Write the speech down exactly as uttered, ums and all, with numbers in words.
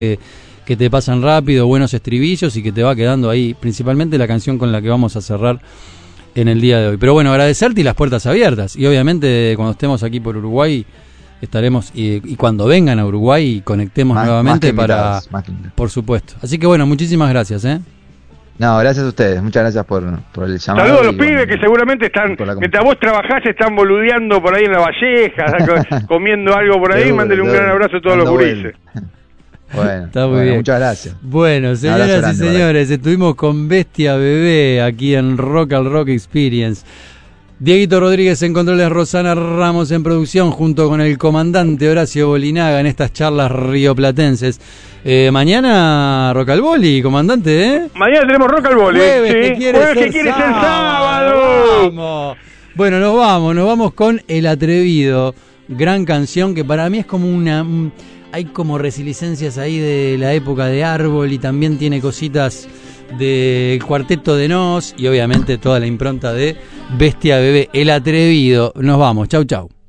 que, que te pasan rápido, buenos estribillos y que te va quedando ahí, principalmente la canción con la que vamos a cerrar en el día de hoy. Pero bueno, agradecerte y las puertas abiertas. Y obviamente cuando estemos aquí por Uruguay estaremos, y, y cuando vengan a Uruguay conectemos más, nuevamente más para... Más por supuesto. Así que bueno, muchísimas gracias, ¿eh? No, gracias a ustedes, muchas gracias por, por el llamado. Saludos a los pibes que seguramente están, mientras vos trabajás, están boludeando por ahí en la Valleja, comiendo algo por ahí. Mándele un gran abrazo a todos los gurises. Bueno, está muy bueno, bien. Muchas gracias. Bueno, señoras grande, y señores, vale. Estuvimos con Bestia Bebé aquí en Rock al Rock Experience. Dieguito Rodríguez en controles, Rosana Ramos en producción, junto con el comandante Horacio Bolinaga en estas charlas rioplatenses. Eh, mañana Rock al Boli, comandante, ¿eh? Mañana tenemos Rock al Boli. Jueves, ¿sí? que quiere, Jueves ser, que quiere sábado. ser sábado. Vamos. Bueno, nos vamos, nos vamos con El Atrevido. Gran canción que para mí es como una... Hay como resiliscencias ahí de la época de Árbol y también tiene cositas del Cuarteto de Nos y obviamente toda la impronta de Bestia Bebé. El Atrevido. Nos vamos. Chau, chau.